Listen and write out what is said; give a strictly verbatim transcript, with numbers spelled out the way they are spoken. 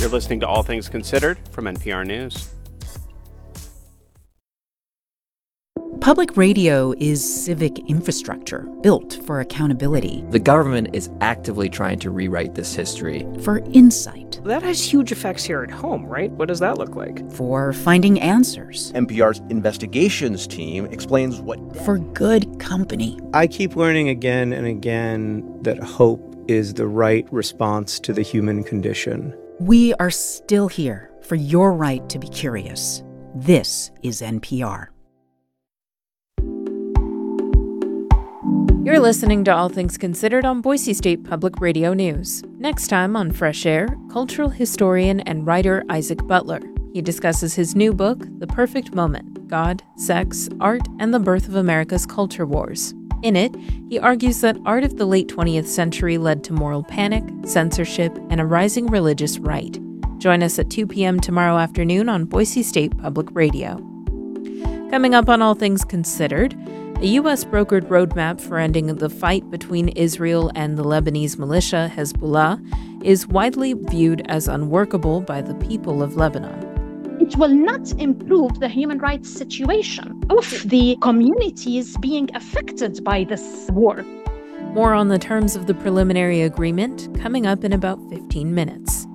You're listening to All Things Considered from N P R News. Public radio is civic infrastructure built for accountability. The government is actively trying to rewrite this history. For insight. That has huge effects here at home, right? What does that look like? For finding answers. N P R's investigations team explains what... For good company. I keep learning again and again that hope is the right response to the human condition. We are still here for your right to be curious. This is N P R. You're listening to All Things Considered on Boise State Public Radio News. Next time on Fresh Air, cultural historian and writer Isaac Butler. He discusses his new book, The Perfect Moment: God, Sex, Art, and the Birth of America's Culture Wars. In it, he argues that art of the late twentieth century led to moral panic, censorship, and a rising religious right. Join us at two p.m. tomorrow afternoon on Boise State Public Radio. Coming up on All Things Considered, a U S brokered roadmap for ending the fight between Israel and the Lebanese militia Hezbollah is widely viewed as unworkable by the people of Lebanon. It will not improve the human rights situation of the communities being affected by this war. More on the terms of the preliminary agreement coming up in about fifteen minutes.